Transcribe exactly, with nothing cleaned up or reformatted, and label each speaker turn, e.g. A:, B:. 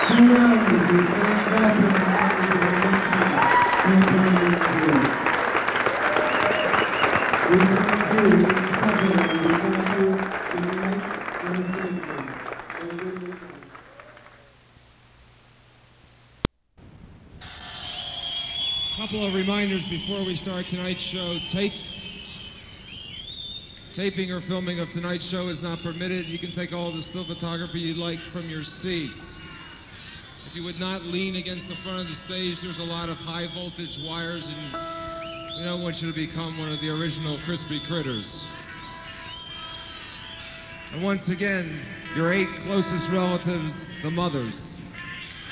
A: Couple of reminders before we start tonight's show. Tape, taping or filming of tonight's show is not permitted. You can take all the still photography you'd like from your seats. If you would not lean against the front of the stage, there's a lot of high voltage wires and we don't want you to become one of the original crispy critters. And once again, your eight closest relatives, the mothers.